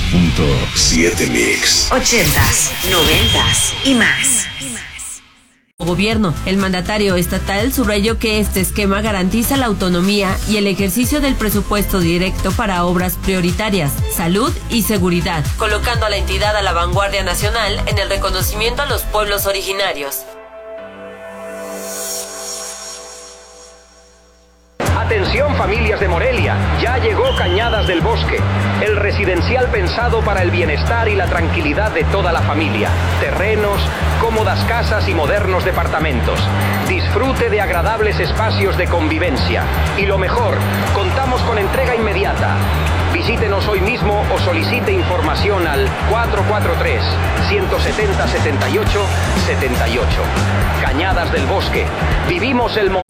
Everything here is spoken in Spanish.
98.7 Mix. 80s, 90s y más. Gobierno. El mandatario estatal subrayó que este esquema garantiza la autonomía y el ejercicio del presupuesto directo para obras prioritarias, salud y seguridad, colocando a la entidad a la vanguardia nacional en el reconocimiento a los pueblos originarios. Atención familias de Morelia, ya llegó Cañadas del Bosque, el residencial pensado para el bienestar y la tranquilidad de toda la familia. Terrenos, cómodas casas y modernos departamentos. Disfrute de agradables espacios de convivencia. Y lo mejor, contamos con entrega inmediata. Visítenos hoy mismo o solicite información al 443-170-78-78. Cañadas del Bosque. Vivimos el momento.